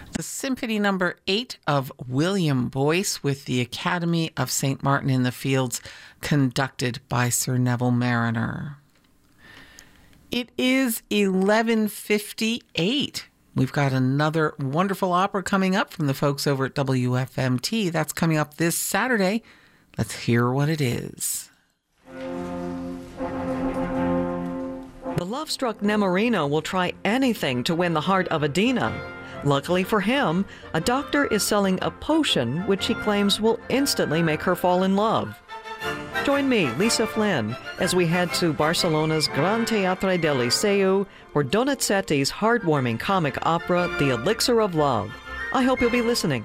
The Symphony Number 8 of William Boyce with the Academy of St. Martin in the Fields, conducted by Sir Neville Marriner. It is 11:58. We've got another wonderful opera coming up from the folks over at WFMT. That's coming up this Saturday. Let's hear what it is. The love-struck Nemorino will try anything to win the heart of Adina. Luckily for him, a doctor is selling a potion which he claims will instantly make her fall in love. Join me, Lisa Flynn, as we head to Barcelona's Gran Teatre del Liceu for Donizetti's heartwarming comic opera, The Elixir of Love. I hope you'll be listening.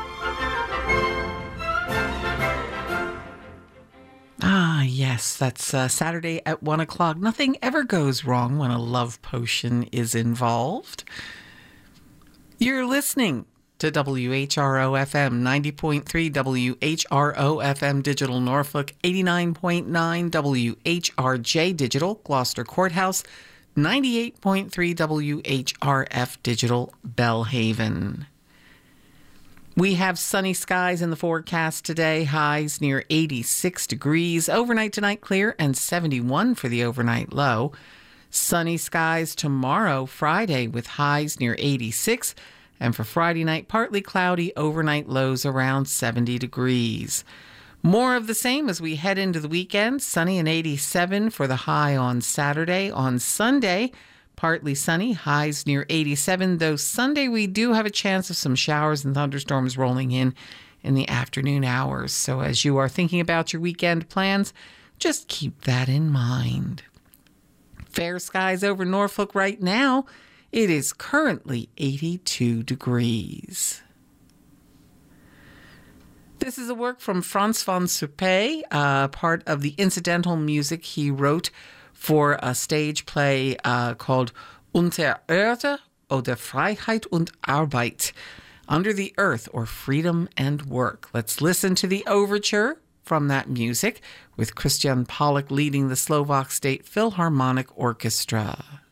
Yes, that's Saturday at 1 o'clock. Nothing ever goes wrong when a love potion is involved. You're listening to WHRO-FM 90.3, WHRO-FM Digital Norfolk, 89.9 WHRJ Digital Gloucester Courthouse, 98.3 WHRF Digital Bellhaven. We have sunny skies in the forecast today, highs near 86 degrees. Overnight tonight clear and 71 for the overnight low. Sunny skies tomorrow, Friday, with highs near 86. And for Friday night, partly cloudy, overnight lows around 70 degrees. More of the same as we head into the weekend. Sunny and 87 for the high on Saturday. On Sunday, partly sunny, highs near 87, though Sunday we do have a chance of some showers and thunderstorms rolling in the afternoon hours. So as you are thinking about your weekend plans, just keep that in mind. Fair skies over Norfolk right now. It is currently 82 degrees. This is a work from Frans van Suppé, part of the incidental music he wrote for a stage play called Unter Erde oder Freiheit und Arbeit, Under the Earth or Freedom and Work. Let's listen to the overture from that music with Christian Pollock leading the Slovak State Philharmonic Orchestra.